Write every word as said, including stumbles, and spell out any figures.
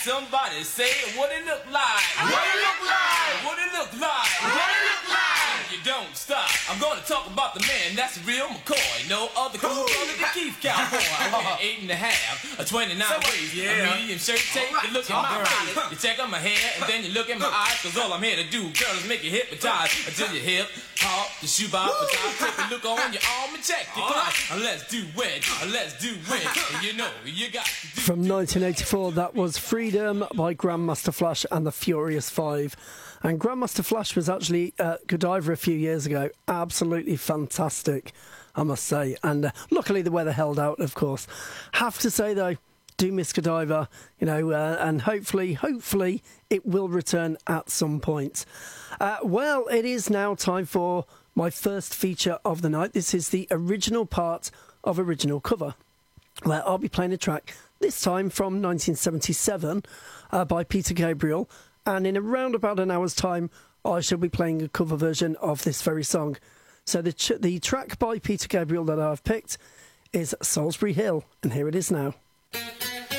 Somebody say what it look like. What it look like. What it look like. What it look like. You don't stop. I'm gonna talk about the man that's real McCoy. No other cool brother than Keith Cowboy. I wear eight and a half, a twenty-nine waist, yeah. A medium shirt. Take a look at my face. You check on my hair and then you look at my eyes. Cause all I'm here to do, girl, is make you hypnotize until you hip hop the shoebox. Take a look on your arm and check your clock. Let's do it. Let's do it. And you know you got to do. From nineteen eighty-four, that was Freedom by Grandmaster Flash and the Furious Five. And Grandmaster Flash was actually at Godiva a few years ago. Absolutely fantastic, I must say. And uh, luckily the weather held out, of course. Have to say, though, do miss Godiva, you know, uh, and hopefully, hopefully it will return at some point. Uh, well, it is now time for my first feature of the night. This is the original part of Original Cover, where I'll be playing a track, this time from nineteen seventy-seven, uh, by Peter Gabriel. And in around about an hour's time, I shall be playing a cover version of this very song. So the, ch- the track by Peter Gabriel that I've picked is Salisbury Hill, and here it is now.